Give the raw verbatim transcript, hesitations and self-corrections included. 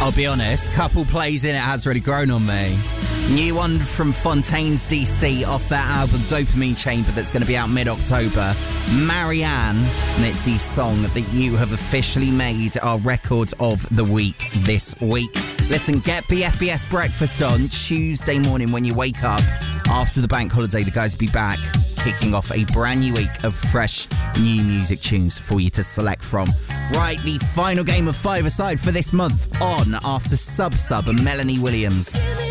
I'll be honest, couple plays in, it has really grown on me. New one from Fontaines D C off their album Dopamine Chamber that's going to be out mid-October. Marianne, and it's the song that you have officially made our record of the week this week. Listen, get B F B S Breakfast on Tuesday morning when you wake up. After the bank holiday, the guys will be back, kicking off a brand new week of fresh new music tunes for you to select from. Right, the final game of five-a-side for this month on after Sub Sub and Melanie Williams.